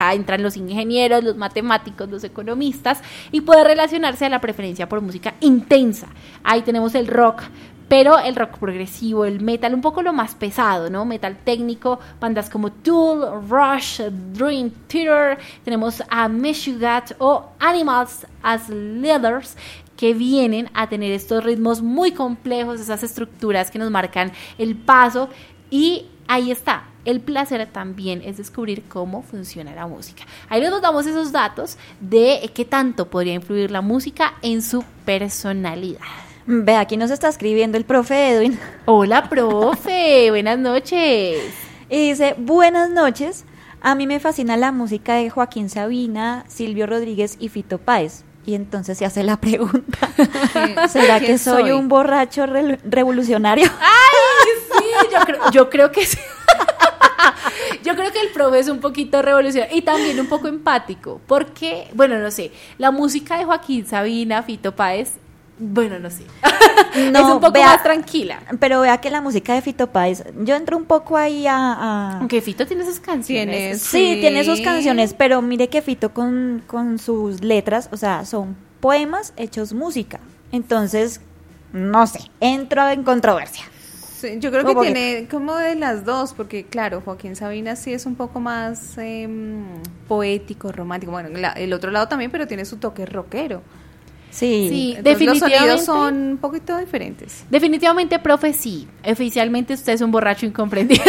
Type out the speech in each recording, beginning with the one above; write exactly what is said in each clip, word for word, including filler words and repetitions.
ya entran los ingenieros, los matemáticos, los economistas, y puede relacionarse a la preferencia por música intensa. Ahí tenemos el rock, pero el rock progresivo, el metal, un poco lo más pesado, ¿no? Metal técnico, bandas como Tool, Rush, Dream Theater, tenemos a Meshuggah o Animals as Leaders, que vienen a tener estos ritmos muy complejos, esas estructuras que nos marcan el paso, y ahí está. El placer también es descubrir cómo funciona la música. Ahí nos damos esos datos de qué tanto podría influir la música en su personalidad. Ve, aquí nos está escribiendo el profe Edwin. Hola, profe, buenas noches. Y dice, buenas noches, a mí me fascina la música de Joaquín Sabina, Silvio Rodríguez y Fito Páez. Y entonces se hace la pregunta, ¿será que soy, soy un borracho re- revolucionario? ¡Ay, sí! Yo creo, yo creo que sí. Yo creo que el profe es un poquito revolucionario y también un poco empático, porque, bueno, no sé, la música de Joaquín Sabina, Fito Páez, bueno, no sé, no, es un poco vea, más tranquila. Pero vea que la música de Fito Páez, yo entro un poco ahí a... a... Aunque Fito tiene sus canciones. Sí, sí, tiene sus canciones, pero mire que Fito con, con sus letras, o sea, son poemas hechos música. Entonces, no sé, entro en controversia. Sí, yo creo que porque tiene como de las dos, porque claro, Joaquín Sabina sí es un poco más eh, poético, romántico, bueno, la, el otro lado también, pero tiene su toque rockero. Sí, sí, entonces definitivamente los sonidos son un poquito diferentes. Definitivamente, profe, sí. Oficialmente usted es un borracho incomprendido.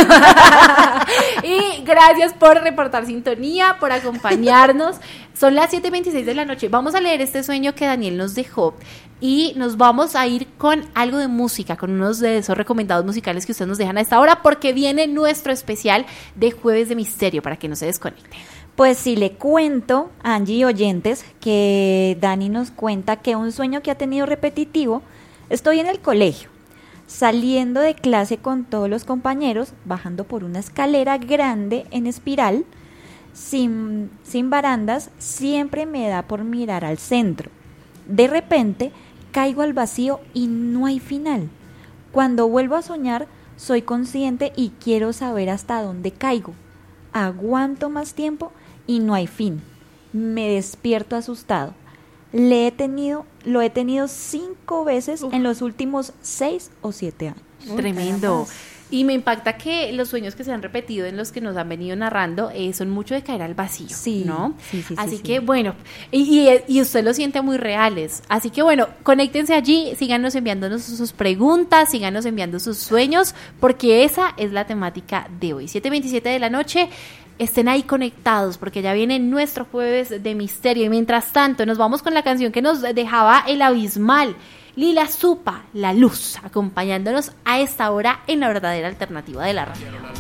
Y gracias por reportar sintonía, por acompañarnos. Son las siete y veintiséis de la noche. Vamos a leer este sueño que Daniel nos dejó y nos vamos a ir con algo de música, con unos de esos recomendados musicales que ustedes nos dejan a esta hora, porque viene nuestro especial de Jueves de Misterio, para que no se desconecten. Pues sí, le cuento, Angie y oyentes, que Dani nos cuenta que un sueño que ha tenido repetitivo, estoy en el colegio, saliendo de clase con todos los compañeros, bajando por una escalera grande en espiral, sin, sin barandas, siempre me da por mirar al centro. De repente, caigo al vacío y no hay final. Cuando vuelvo a soñar, soy consciente y quiero saber hasta dónde caigo. Aguanto más tiempo y no hay fin. Me despierto asustado. Le he tenido, lo he tenido cinco veces Uf. en los últimos seis o siete años. Tremendo. Y me impacta que los sueños que se han repetido en los que nos han venido narrando eh, son mucho de caer al vacío, sí, ¿no? Sí, sí, Así sí, que sí. bueno, y, y, y usted lo siente muy reales. Así que bueno, conéctense allí, síganos enviándonos sus preguntas, síganos enviando sus sueños, porque esa es la temática de hoy. siete y veintisiete de la noche. Estén ahí conectados porque ya viene nuestro Jueves de Misterio. Y mientras tanto nos vamos con la canción que nos dejaba el abismal Lila Supa, La Luz, acompañándonos a esta hora en la verdadera alternativa de la radio.